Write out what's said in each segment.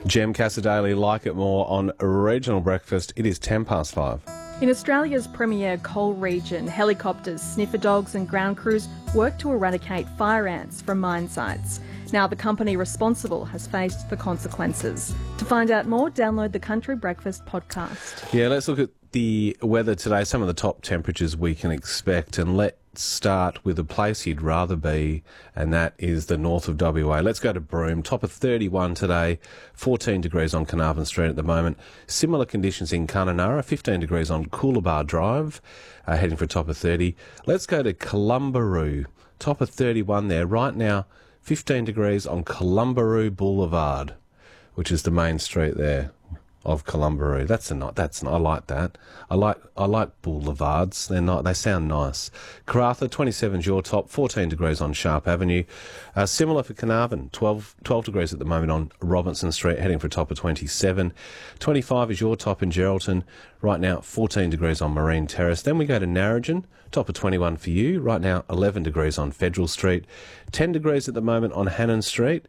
Jem Cassadaly, like it more on Regional Breakfast. It is 5:10. In Australia's premier coal region, helicopters, sniffer dogs and ground crews work to eradicate fire ants from mine sites. Now the company responsible has faced the consequences. To find out more, download the Country Breakfast podcast. Yeah, let's look at the weather today, some of the top temperatures we can expect, and let's start with a place you'd rather be, and that is the north of WA. Let's go to Broome, top of 31 today, 14 degrees on Carnarvon Street at the moment. Similar conditions in Kununurra, 15 degrees on Coolabah Drive, heading for a top of 30. Let's go to Columbaroo, top of 31 there. Right now, 15 degrees on Columbaroo Boulevard, which is the main street there of Columbaroo. I like that. I like boulevards. They sound nice. Karratha, 27 is your top, 14 degrees on Sharp Avenue. Similar for Carnarvon, 12 degrees at the moment on Robinson Street, heading for a top of 27. 25 is your top in Geraldton. Right now, 14 degrees on Marine Terrace. Then we go to Narrogin, top of 21 for you. Right now, 11 degrees on Federal Street. 10 degrees at the moment on Hannon Street.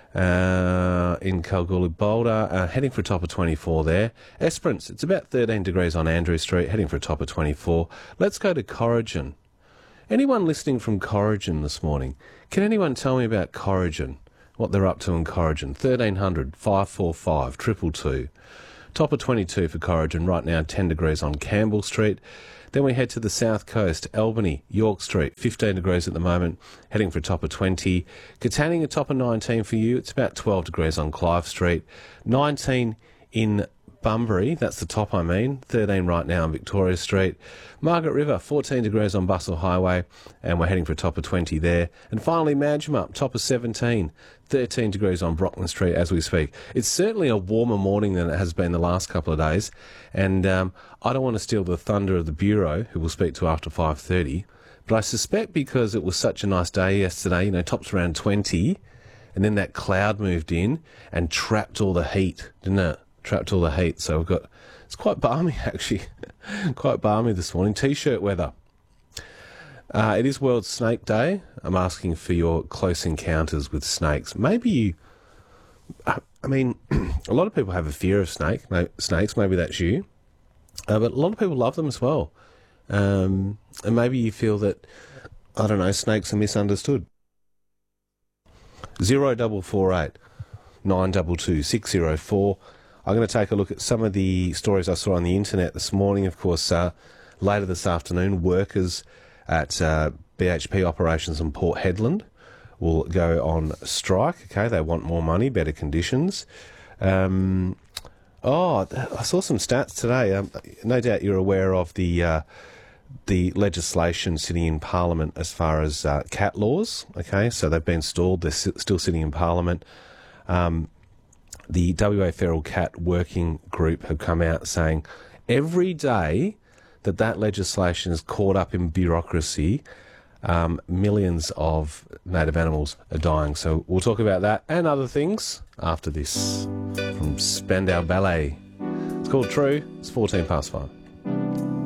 In Kalgoorlie Boulder, heading for a top of 24 there. Esperance, it's about 13 degrees on Andrew Street, heading for a top of 24. Let's go to Corrigin. Anyone listening from Corrigin this morning, can anyone tell me about Corrigin, what they're up to in Corrigin? 1300 545 222. Top of 22 for Corrigin, right now 10 degrees on Campbell Street. Then we head to the south coast, Albany, York Street, 15 degrees at the moment, heading for a top of 20. Katanning, a top of 19 for you. It's about 12 degrees on Clive Street. 19 in Bunbury, that's the top 13 right now on Victoria Street. Margaret River, 14 degrees on Bustle Highway, and we're heading for a top of 20 there. And finally, Manjimup, top of 17, 13 degrees on Brockman Street as we speak. It's certainly a warmer morning than it has been the last couple of days, and I don't want to steal the thunder of the Bureau, who we'll speak to after 5:30, but I suspect because it was such a nice day yesterday, tops around 20, and then that cloud moved in and trapped all the heat, didn't it? Trapped all the heat, so it's quite balmy actually, quite balmy this morning. T-shirt weather. It is World Snake Day. I'm asking for your close encounters with snakes. Maybe a lot of people have a fear of snakes, maybe that's you, but a lot of people love them as well, and maybe you feel that, snakes are misunderstood. 0448 922 604. I'm going to take a look at some of the stories I saw on the internet this morning. Of course, later this afternoon, workers at BHP operations in Port Hedland will go on strike. Okay, they want more money, better conditions. I saw some stats today. No doubt you're aware of the legislation sitting in Parliament as far as cat laws. Okay, so they've been stalled. They're still sitting in Parliament. The WA Feral Cat Working Group have come out saying every day that legislation is caught up in bureaucracy, millions of native animals are dying. So we'll talk about that and other things after this from Spandau Ballet. It's called True. It's 5:14.